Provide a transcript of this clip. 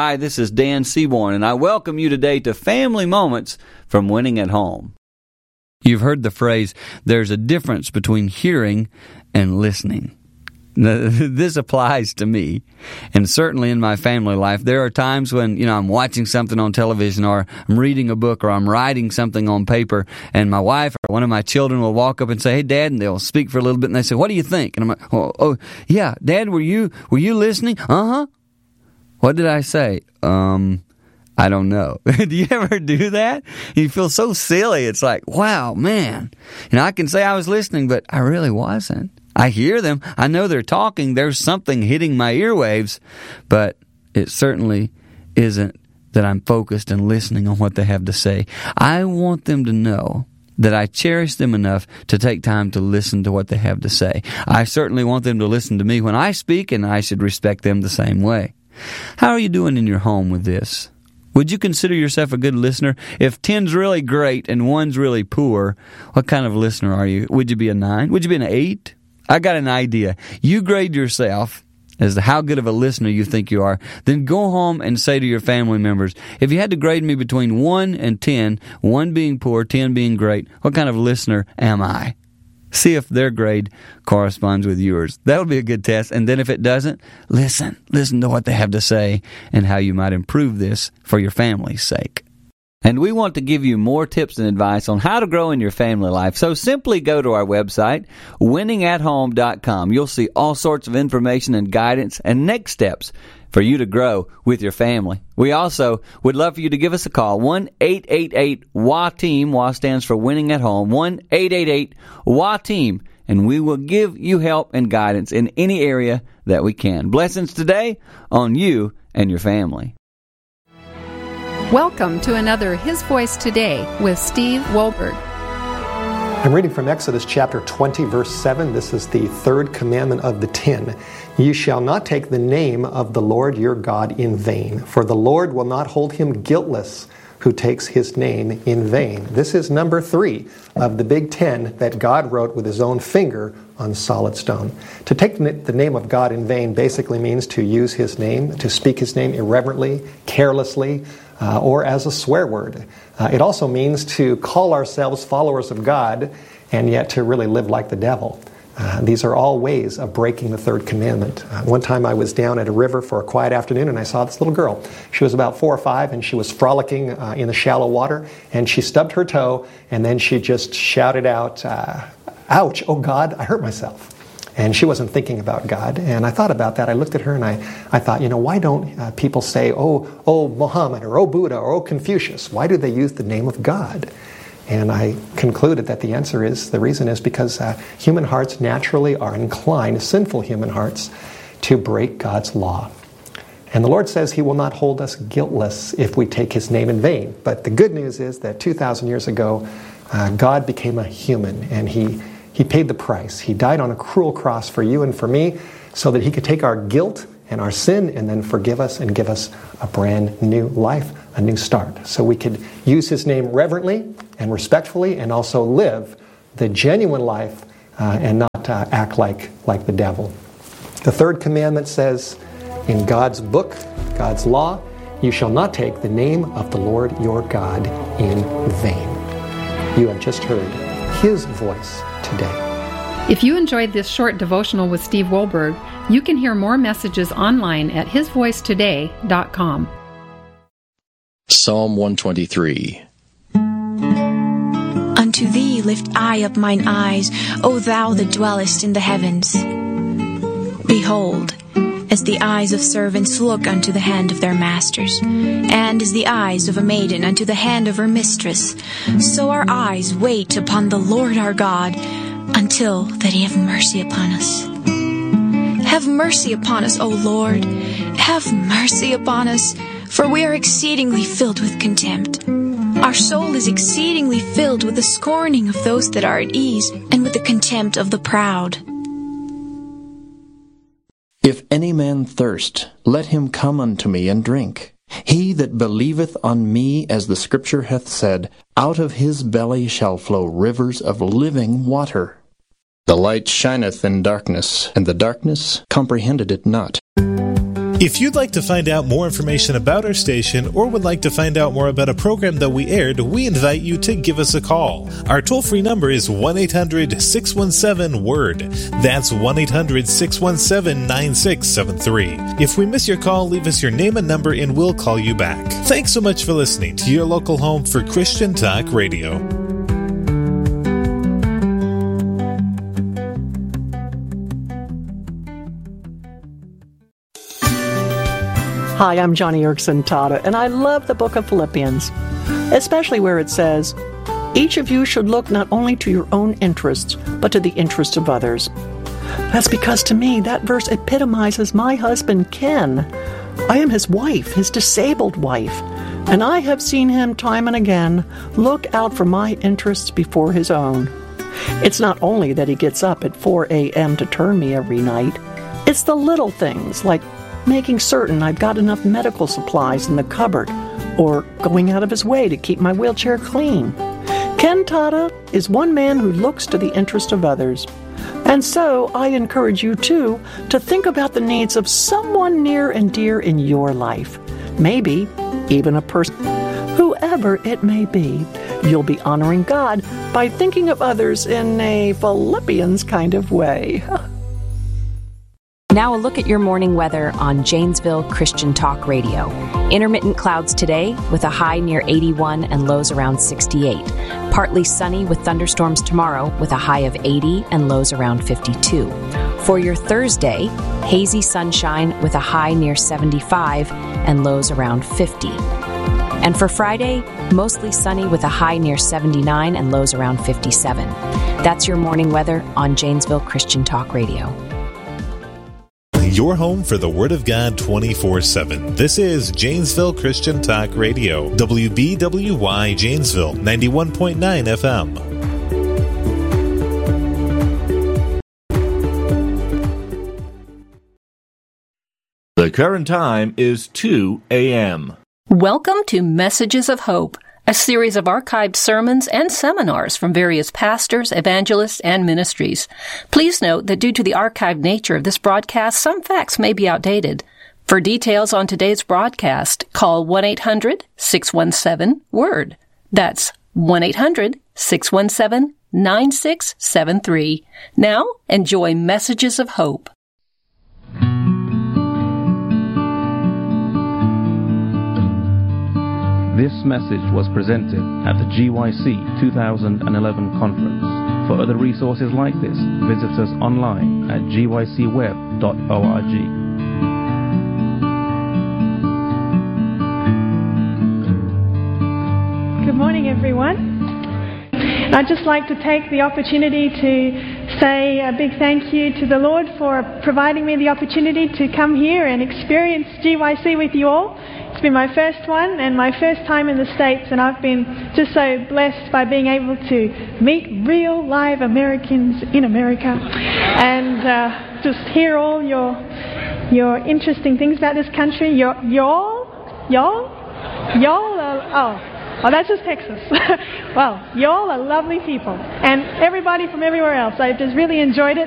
Hi, this is Dan Seaborn, and I welcome you today to Family Moments from Winning at Home. You've heard the phrase, there's a difference between hearing and listening. This applies to me, and certainly in my family life. There are times when, I'm watching something on television, or I'm reading a book, or I'm writing something on paper, and my wife or one of my children will walk up and say, "Hey, Dad," and they'll speak for a little bit, and they say, "What do you think?" And I'm like, "Oh, yeah, Dad, were you listening?" "Uh-huh." "What did I say?" I don't know. Do you ever do that? You feel so silly. It's like, wow, man. I can say I was listening, but I really wasn't. I hear them. I know they're talking. There's something hitting my earwaves, but it certainly isn't that I'm focused and listening on what they have to say. I want them to know that I cherish them enough to take time to listen to what they have to say. I certainly want them to listen to me when I speak, and I should respect them the same way. How are you doing in your home with this? Would you consider yourself a good listener? If 10's really great and 1's really poor, what kind of listener are you? Would you be a 9? Would you be an 8? I got an idea. You grade yourself as to how good of a listener you think you are. Then go home and say to your family members, if you had to grade me between 1 and 10, 1 being poor, 10 being great, what kind of listener am I? See if their grade corresponds with yours. That'll be a good test. And then if it doesn't, listen to what they have to say and how you might improve this for your family's sake. And we want to give you more tips and advice on how to grow in your family life. So simply go to our website, winningathome.com. You'll see all sorts of information and guidance and next steps for you to grow with your family. We also would love for you to give us a call, 1-888-WA-TEAM. WA stands for Winning at Home, 1-888-WA-TEAM, and we will give you help and guidance in any area that we can. Blessings today on you and your family. Welcome to another His Voice Today with Steve Wohlberg. I'm reading from Exodus chapter 20, verse 7. This is the third commandment of the 10. You shall not take the name of the Lord your God in vain, for the Lord will not hold him guiltless who takes his name in vain. This is number 3 of the big 10 that God wrote with his own finger on solid stone. To take the name of God in vain basically means to use his name, to speak his name irreverently, carelessly, or as a swear word. It also means to call ourselves followers of God and yet to really live like the devil. These are all ways of breaking the third commandment. One time I was down at a river for a quiet afternoon and I saw this little girl. She was about 4 or 5 and she was frolicking in the shallow water, and she stubbed her toe and then she just shouted out, "Ouch, oh God, I hurt myself." And she wasn't thinking about God. And I thought about that. I looked at her and I thought, why don't people say, oh Muhammad, or oh Buddha, or oh Confucius? Why do they use the name of God? And I concluded that the reason is because human hearts naturally are inclined, sinful human hearts, to break God's law. And the Lord says he will not hold us guiltless if we take his name in vain. But the good news is that 2,000 years ago, God became a human, and he paid the price. He died on a cruel cross for you and for me so that he could take our guilt and our sin and then forgive us and give us a brand new life, a new start. So we could use his name reverently and respectfully and also live the genuine life and not act like the devil. The third commandment says in God's book, God's law, you shall not take the name of the Lord your God in vain. You have just heard his voice today. If you enjoyed this short devotional with Steve Wohlberg, you can hear more messages online at hisvoicetoday.com. Psalm 123. Unto thee lift I up mine eyes, O thou that dwellest in the heavens. Behold, as the eyes of servants look unto the hand of their masters, and as the eyes of a maiden unto the hand of her mistress, so our eyes wait upon the Lord our God, until that he have mercy upon us. Have mercy upon us, O Lord. Have mercy upon us, for we are exceedingly filled with contempt. Our soul is exceedingly filled with the scorning of those that are at ease, and with the contempt of the proud. If any man thirst, let him come unto me and drink. He that believeth on me, as the Scripture hath said, out of his belly shall flow rivers of living water. The light shineth in darkness, and the darkness comprehended it not. If you'd like to find out more information about our station or would like to find out more about a program that we aired, we invite you to give us a call. Our toll-free number is 1-800-617-WORD. That's 1-800-617-9673. If we miss your call, leave us your name and number and we'll call you back. Thanks so much for listening to your local home for Christian Talk Radio. Hi, I'm Johnny Erickson Tata, and I love the book of Philippians, especially where it says, each of you should look not only to your own interests, but to the interests of others. That's because to me, that verse epitomizes my husband, Ken. I am his wife, his disabled wife, and I have seen him time and again look out for my interests before his own. It's not only that he gets up at 4 a.m. to turn me every night, it's the little things like making certain I've got enough medical supplies in the cupboard, or going out of his way to keep my wheelchair clean. Ken Tata is one man who looks to the interest of others. And so I encourage you, too, to think about the needs of someone near and dear in your life. Maybe even a person, whoever it may be. You'll be honoring God by thinking of others in a Philippians kind of way. Now a look at your morning weather on Janesville Christian Talk Radio. Intermittent clouds today with a high near 81 and lows around 68. Partly sunny with thunderstorms tomorrow with a high of 80 and lows around 52. For your Thursday, hazy sunshine with a high near 75 and lows around 50. And for Friday, mostly sunny with a high near 79 and lows around 57. That's your morning weather on Janesville Christian Talk Radio. Your home for the Word of God 24/7. This is Janesville Christian Talk Radio. WBWY Janesville, 91.9 FM. The current time is 2 a.m. Welcome to Messages of Hope, a series of archived sermons and seminars from various pastors, evangelists, and ministries. Please note that due to the archived nature of this broadcast, some facts may be outdated. For details on today's broadcast, call 1-800-617-WORD. That's 1-800-617-9673. Now, enjoy Messages of Hope. This message was presented at the GYC 2011 conference. For other resources like this, visit us online at gycweb.org. Good morning, everyone. I'd just like to take the opportunity to say a big thank you to the Lord for providing me the opportunity to come here and experience GYC with you all. It's been my first one and my first time in the States, and I've been just so blessed by being able to meet real live Americans in America and just hear all your interesting things about this country. Y'all are, oh, that's just Texas. Well, y'all are lovely people, and everybody from everywhere else. I just really enjoyed it.